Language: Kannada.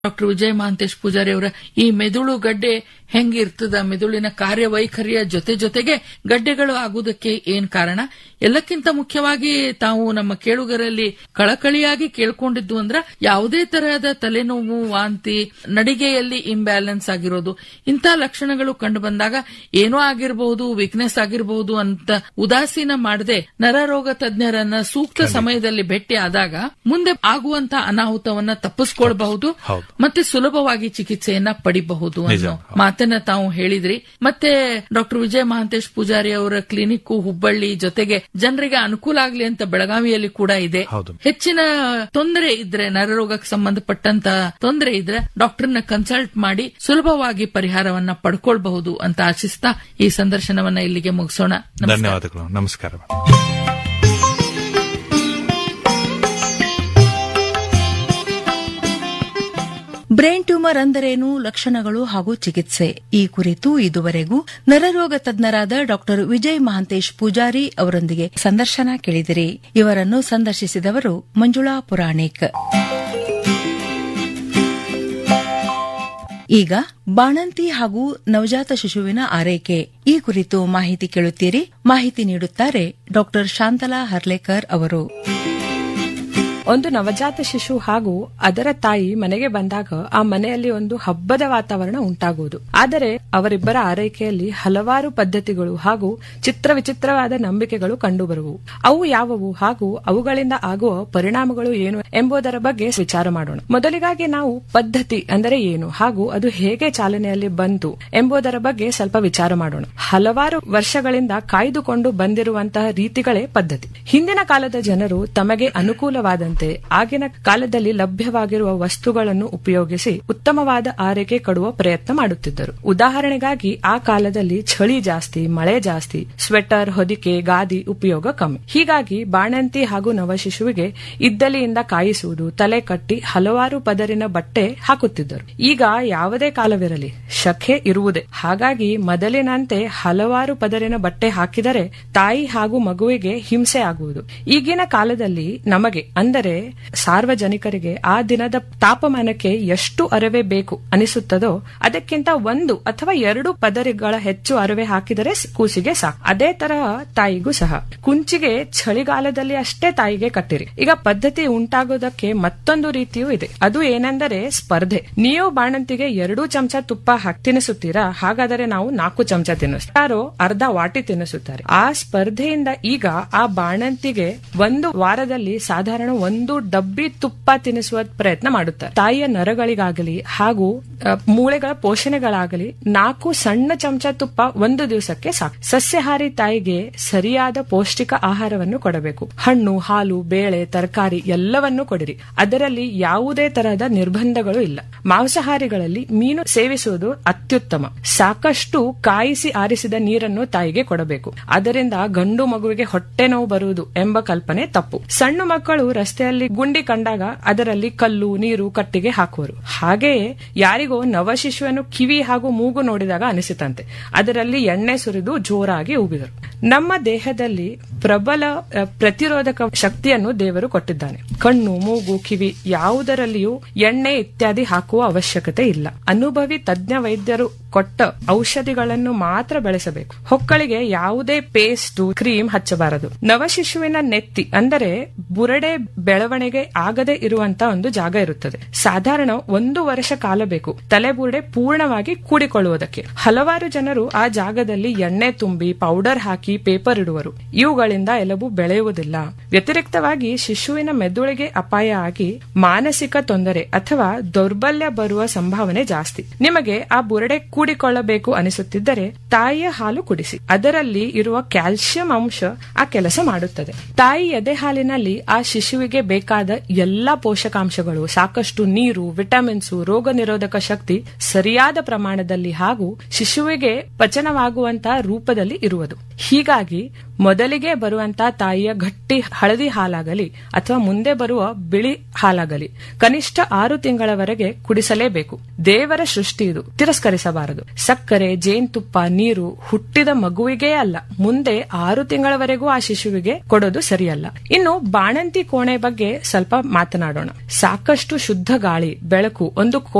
ಡಾಕ್ಟರ್ ವಿಜಯ ಮಹಾಂತೇಶ್ ಪೂಜಾರಿ ಅವರ ಈ ಮೆದುಳು ಗಡ್ಡೆ ಹೆಂಗಿರ್ತದ, ಮೆದುಳಿನ ಕಾರ್ಯವೈಖರಿಯ ಜೊತೆಗೆ ಗಡ್ಡೆಗಳು ಆಗುವುದಕ್ಕೆ ಏನ್ ಕಾರಣ, ಎಲ್ಲಕ್ಕಿಂತ ಮುಖ್ಯವಾಗಿ ತಾವು ನಮ್ಮ ಕೇಳುಗರಲ್ಲಿ ಕಳಕಳಿಯಾಗಿ ಕೇಳ್ಕೊಂಡಿದ್ದು ಅಂದ್ರ ಯಾವುದೇ ತರಹದ ತಲೆನೋವು, ವಾಂತಿ, ನಡಿಗೆಯಲ್ಲಿ ಇಂಬ್ಯಾಲೆನ್ಸ್ ಆಗಿರೋದು, ಇಂಥ ಲಕ್ಷಣಗಳು ಕಂಡು ಬಂದಾಗ ಏನೋ ಆಗಿರಬಹುದು, ವೀಕ್ನೆಸ್ ಆಗಿರಬಹುದು ಅಂತ ಉದಾಸೀನ ಮಾಡದೆ ನರರೋಗ ತಜ್ಞರನ್ನ ಸೂಕ್ತ ಸಮಯದಲ್ಲಿ ಭೇಟಿ ಆದಾಗ ಮುಂದೆ ಆಗುವಂತ ಅನಾಹುತವನ್ನ ತಪ್ಪಿಸಿಕೊಳ್ಳಬಹುದು ಮತ್ತೆ ಸುಲಭವಾಗಿ ಚಿಕಿತ್ಸೆಯನ್ನ ಪಡಿಬಹುದು ಅನ್ನೋ ಮಾತನ್ನ ತಾವು ಹೇಳಿದ್ರಿ. ಮತ್ತೆ ಡಾಕ್ಟರ್ ವಿಜಯ ಮಹಾಂತೇಶ್ ಪೂಜಾರಿ ಅವರ ಕ್ಲಿನಿಕ್ ಹುಬ್ಬಳ್ಳಿ ಜೊತೆಗೆ ಜನರಿಗೆ ಅನುಕೂಲ ಆಗ್ಲಿ ಅಂತ ಬೆಳಗಾವಿಯಲ್ಲಿ ಕೂಡ ಇದೆ. ಹೆಚ್ಚಿನ ತೊಂದರೆ ಇದ್ರೆ, ನರರೋಗಕ್ಕೆ ಸಂಬಂಧಪಟ್ಟಂತ ತೊಂದರೆ ಇದ್ರೆ ಡಾಕ್ಟರ್ನ ಕನ್ಸಲ್ಟ್ ಮಾಡಿ ಸುಲಭವಾಗಿ ಪರಿಹಾರವನ್ನ ಪಡ್ಕೊಳ್ಬಹುದು ಅಂತ ಆಶಿಸ್ತಾ ಈ ಸಂದರ್ಶನವನ್ನ ಇಲ್ಲಿಗೆ ಮುಗಿಸೋಣ. ಧನ್ಯವಾದಗಳು. ನಮಸ್ಕಾರ. ಬ್ರೈನ್ ಟ್ಯೂಮರ್ ಅಂದರೇನು, ಲಕ್ಷಣಗಳು ಹಾಗೂ ಚಿಕಿತ್ಸೆ, ಈ ಕುರಿತು ಇದುವರೆಗೂ ನರರೋಗ ತಜ್ಞರಾದ ಡಾಕ್ಟರ್ ವಿಜಯ್ ಮಹಾಂತೇಶ್ ಪೂಜಾರಿ ಅವರೊಂದಿಗೆ ಸಂದರ್ಶನ ಕೇಳಿದಿರಿ. ಇವರನ್ನು ಸಂದರ್ಶಿಸಿದವರು ಮಂಜುಳಾ ಪುರಾಣಿಕ್. ಈಗ ಬಾಣಂತಿ ಹಾಗೂ ನವಜಾತ ಶಿಶುವಿನ ಆರೈಕೆ, ಈ ಕುರಿತು ಮಾಹಿತಿ ಕೇಳುತ್ತೀರಿ. ಮಾಹಿತಿ ನೀಡುತ್ತಾರೆ ಡಾಕ್ಟರ್ ಶಾಂತಲಾ ಹರ್ಲೇಕರ್ ಅವರು. ಒಂದು ನವಜಾತ ಶಿಶು ಹಾಗೂ ಅದರ ತಾಯಿ ಮನೆಗೆ ಬಂದಾಗ ಆ ಮನೆಯಲ್ಲಿ ಒಂದು ಹಬ್ಬದ ವಾತಾವರಣ ಉಂಟಾಗುವುದು. ಆದರೆ ಅವರಿಬ್ಬರ ಆರೈಕೆಯಲ್ಲಿ ಹಲವಾರು ಪದ್ಧತಿಗಳು ಹಾಗೂ ವಿಚಿತ್ರವಾದ ನಂಬಿಕೆಗಳು ಕಂಡುಬರುವು. ಅವು ಯಾವುವು ಹಾಗೂ ಅವುಗಳಿಂದ ಆಗುವ ಪರಿಣಾಮಗಳು ಏನು ಎಂಬುದರ ಬಗ್ಗೆ ವಿಚಾರ ಮಾಡೋಣ. ಮೊದಲಿಗಾಗಿ ನಾವು ಪದ್ಧತಿ ಅಂದರೆ ಏನು ಹಾಗೂ ಅದು ಹೇಗೆ ಚಾಲನೆಯಲ್ಲಿ ಬಂತು ಎಂಬುದರ ಬಗ್ಗೆ ಸ್ವಲ್ಪ ವಿಚಾರ ಮಾಡೋಣ. ಹಲವಾರು ವರ್ಷಗಳಿಂದ ಕಾಯ್ದುಕೊಂಡು ಬಂದಿರುವಂತಹ ರೀತಿಗಳೇ ಪದ್ಧತಿ. ಹಿಂದಿನ ಕಾಲದ ಜನರು ತಮಗೆ ಅನುಕೂಲವಾದಂತೆ ಆಗಿನ ಕಾಲದಲ್ಲಿ ಲಭ್ಯವಾಗಿರುವ ವಸ್ತುಗಳನ್ನು ಉಪಯೋಗಿಸಿ ಉತ್ತಮವಾದ ಆರೈಕೆ ಕೊಡುವ ಪ್ರಯತ್ನ ಮಾಡುತ್ತಿದ್ದರು. ಉದಾಹರಣೆಗಾಗಿ ಆ ಕಾಲದಲ್ಲಿ ಚಳಿ ಜಾಸ್ತಿ, ಮಳೆ ಜಾಸ್ತಿ, ಸ್ವೆಟರ್, ಹೊದಿಕೆ, ಗಾದಿ ಉಪಯೋಗ ಕಮ್ಮಿ. ಹೀಗಾಗಿ ಬಾಣಂತಿ ಹಾಗೂ ನವಶಿಶುವಿಗೆ ಇದ್ದಲಿಯಿಂದ ಕಾಯಿಸುವುದು, ತಲೆ ಕಟ್ಟಿ ಹಲವಾರು ಪದರಿನ ಬಟ್ಟೆ ಹಾಕುತ್ತಿದ್ದರು. ಈಗ ಯಾವುದೇ ಕಾಲವಿರಲಿ ಶಖೆ ಇರುವುದೇ. ಹಾಗಾಗಿ ಮೊದಲಿನಂತೆ ಹಲವಾರು ಪದರಿನ ಬಟ್ಟೆ ಹಾಕಿದರೆ ತಾಯಿ ಹಾಗೂ ಮಗುವಿಗೆ ಹಿಂಸೆ ಆಗುವುದು. ಈಗಿನ ಕಾಲದಲ್ಲಿ ನಮಗೆ ಅಂದರೆ ಸಾರ್ವಜನಿಕರಿಗೆ ಆ ದಿನದ ತಾಪಮಾನಕ್ಕೆ ಎಷ್ಟು ಅರವೆ ಬೇಕು ಅನಿಸುತ್ತದೋ ಅದಕ್ಕಿಂತ 1 ಅಥವಾ 2 ಪದರಿಗಳ ಹೆಚ್ಚು ಅರವೆ ಹಾಕಿದರೆ ಕೂಸಿಗೆ ಸಾಕು. ಅದೇ ತರಹ ತಾಯಿಗೂ ಸಹ ಕುಂಚಿಗೆ ಚಳಿಗಾಲದಲ್ಲಿ ಅಷ್ಟೇ ತಾಯಿಗೆ ಕಟ್ಟಿರಿ. ಈಗ ಪದ್ಧತಿ ಉಂಟಾಗೋದಕ್ಕೆ ಮತ್ತೊಂದು ರೀತಿಯೂ ಇದೆ. ಅದು ಏನೆಂದರೆ ಸ್ಪರ್ಧೆ. ನೀವು ಬಾಣಂತಿಗೆ 2 ಚಮಚ ತುಪ್ಪ ತಿನ್ನಿಸುತ್ತೀರಾ, ಹಾಗಾದರೆ ನಾವು 4 ಚಮಚ ತಿನ್ನಿಸ್ತಾರೋ ಅರ್ಧ ವಾಟಿ ತಿನ್ನಿಸುತ್ತಾರೆ. ಆ ಸ್ಪರ್ಧೆಯಿಂದ ಈಗ ಆ ಬಾಣಂತಿಗೆ 1 ವಾರದಲ್ಲಿ ಸಾಧಾರಣ 1 ಡಬ್ಬಿ ತುಪ್ಪ ತಿನ್ನಿಸುವ ಪ್ರಯತ್ನ ಮಾಡುತ್ತಾರೆ. ತಾಯಿಯ ನರಗಳಿಗಾಗಲಿ ಹಾಗೂ ಮೂಳೆಗಳ ಪೋಷಣೆಗಳಾಗಲಿ 4 ಸಣ್ಣ ಚಮಚ ತುಪ್ಪ 1 ದಿವಸಕ್ಕೆ ಸಾಕು. ಸಸ್ಯಾಹಾರಿ ತಾಯಿಗೆ ಸರಿಯಾದ ಪೌಷ್ಟಿಕ ಆಹಾರವನ್ನು ಕೊಡಬೇಕು. ಹಣ್ಣು, ಹಾಲು, ಬೇಳೆ, ತರಕಾರಿ ಎಲ್ಲವನ್ನೂ ಕೊಡಿರಿ. ಅದರಲ್ಲಿ ಯಾವುದೇ ತರಹದ ನಿರ್ಬಂಧಗಳು ಇಲ್ಲ. ಮಾಂಸಾಹಾರಿಗಳಲ್ಲಿ ಮೀನು ಸೇವಿಸುವುದು ಅತ್ಯುತ್ತಮ. ಸಾಕಷ್ಟು ಕಾಯಿಸಿ ಆರಿಸಿದ ನೀರನ್ನು ತಾಯಿಗೆ ಕೊಡಬೇಕು. ಅದರಿಂದ ಗಂಡು ಮಗುವಿಗೆ ಹೊಟ್ಟೆ ನೋವು ಬರುವುದು ಎಂಬ ಕಲ್ಪನೆ ತಪ್ಪು. ಸಣ್ಣ ಮಕ್ಕಳು ರಸ್ತೆಯಲ್ಲಿ ಗುಂಡಿ ಕಂಡಾಗ ಅದರಲ್ಲಿ ಕಲ್ಲು, ನೀರು, ಕಟ್ಟಿಗೆ ಹಾಕುವರು. ಹಾಗೆಯೇ ಯಾರಿಗೋ ನವಶಿಶುವನ್ನು ಕಿವಿ ಹಾಗೂ ಮೂಗು ನೋಡಿದಾಗ ಅನಿಸಿತಂತೆ ಅದರಲ್ಲಿ ಎಣ್ಣೆ ಸುರಿದು ಜೋರಾಗಿ ಉಗಿದರು. ನಮ್ಮ ದೇಹದಲ್ಲಿ ಪ್ರಬಲ ಪ್ರತಿರೋಧಕ ಶಕ್ತಿಯನ್ನು ದೇವರು ಕೊಟ್ಟಿದ್ದಾನೆ. ಕಣ್ಣು, ಮೂಗು, ಕಿವಿ ಯಾವುದರಲ್ಲಿಯೂ ಎಣ್ಣೆ ಇತ್ಯಾದಿ ಹಾಕುವ ಅವಶ್ಯಕತೆ ಇಲ್ಲ. ಅನುಭವಿ ತಜ್ಞ ವೈದ್ಯರು ಕೊಟ್ಟ ಔಷಧಿಗಳನ್ನು ಮಾತ್ರ ಬೆಳೆಸಬೇಕು. ಹೊಕ್ಕಳಿಗೆ ಯಾವುದೇ ಪೇಸ್ಟ್, ಕ್ರೀಮ್ ಹಚ್ಚಬಾರದು. ನವಶಿಶುವಿನ ನೆತ್ತಿ ಅಂದರೆ ಬುರಡೆ ಬೆಳವಣಿಗೆ ಆಗದೆ ಇರುವಂತಹ ಒಂದು ಜಾಗ ಇರುತ್ತದೆ. ಸಾಧಾರಣ 1 ವರ್ಷ ಕಾಲ ಬೇಕು ತಲೆಬುರುಡೆ ಪೂರ್ಣವಾಗಿ ಕೂಡಿಕೊಳ್ಳುವುದಕ್ಕೆ. ಹಲವಾರು ಜನರು ಆ ಜಾಗದಲ್ಲಿ ಎಣ್ಣೆ ತುಂಬಿ ಪೌಡರ್ ಹಾಕಿ ಪೇಪರ್ ಇಡುವರು. ಇವುಗಳಿಂದ ಎಲುಬು ಬೆಳೆಯುವುದಿಲ್ಲ. ವ್ಯತಿರಿಕ್ತವಾಗಿ ಶಿಶುವಿನ ಮೆದುಳಿಗೆ ಅಪಾಯ ಆಗಿ ಮಾನಸಿಕ ತೊಂದರೆ ಅಥವಾ ದೌರ್ಬಲ್ಯ ಬರುವ ಸಂಭಾವನೆ ಜಾಸ್ತಿ. ನಿಮಗೆ ಆ ಬುರಡೆ ಕೂಡಿಕೊಳ್ಳಬೇಕು ಅನಿಸುತ್ತಿದ್ದರೆ ತಾಯಿಯ ಹಾಲು ಕುಡಿಸಿ. ಅದರಲ್ಲಿ ಇರುವ ಕ್ಯಾಲ್ಸಿಯಂ ಅಂಶ ಆ ಕೆಲಸ ಮಾಡುತ್ತದೆ. ತಾಯಿ ಎದೆ ಹಾಲಿನಲ್ಲಿ ಆ ಶಿಶುವಿಗೆ ಬೇಕಾದ ಎಲ್ಲಾ ಪೋಷಕಾಂಶಗಳು, ಸಾಕಷ್ಟು ನೀರು, ವಿಟಮಿನ್ಸ್, ರೋಗ ನಿರೋಧಕ ಶಕ್ತಿ ಸರಿಯಾದ ಪ್ರಮಾಣದಲ್ಲಿ ಹಾಗೂ ಶಿಶುವಿಗೆ ಪಚನವಾಗುವಂತಹ ರೂಪದಲ್ಲಿ ಇರುವುದು. ಹೀಗಾಗಿ ಮೊದಲಿಗೆ ಬರುವಂತಹ ತಾಯಿಯ ಗಟ್ಟಿ ಹಳದಿ ಹಾಲಾಗಲಿ ಅಥವಾ ಮುಂದೆ ಬರುವ ಬಿಳಿ ಹಾಲಾಗಲಿ ಕನಿಷ್ಠ 6 ತಿಂಗಳವರೆಗೆ ಕುಡಿಸಲೇಬೇಕು. ದೇವರ ಸೃಷ್ಟಿ ಇದು, ತಿರಸ್ಕರಿಸಬಾರದು. ಸಕ್ಕರೆ, ಜೇನುತುಪ್ಪ, ನೀರು ಹುಟ್ಟಿದ ಮಗುವಿಗೇ ಅಲ್ಲ, ಮುಂದೆ 6 ತಿಂಗಳವರೆಗೂ ಆ ಶಿಶುವಿಗೆ ಕೊಡೋದು ಸರಿಯಲ್ಲ. ಇನ್ನು ಬಾಣಂತಿ ಕೋಣೆ ಬಗ್ಗೆ ಬಗ್ಗೆ ಸ್ವಲ್ಪ ಮಾತನಾಡೋಣ. ಸಾಕಷ್ಟು ಶುದ್ಧ ಗಾಳಿ, ಬೆಳಕು ಒಂದು